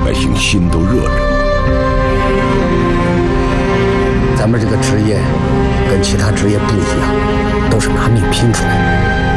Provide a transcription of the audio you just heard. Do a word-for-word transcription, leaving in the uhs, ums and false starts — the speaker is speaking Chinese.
百姓心都热着。 咱们这个职业跟其他职业不一样，都是拿命拼出来的。